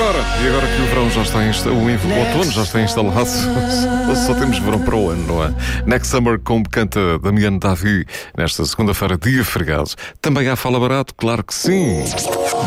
E agora que o verão já está o outono já está instalado, só temos verão para o ano, não é? Next Summer, como canta Damiano Davi nesta segunda-feira, dia feriado. Também há Fala Barato, claro que sim.